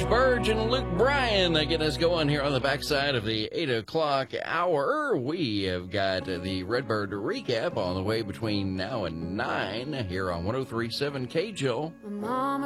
George Burge and Luke Bryan getting us going here on the backside of the 8 o'clock hour. We have got the Redbird recap on the way between now and 9 here on 103.7 KJO.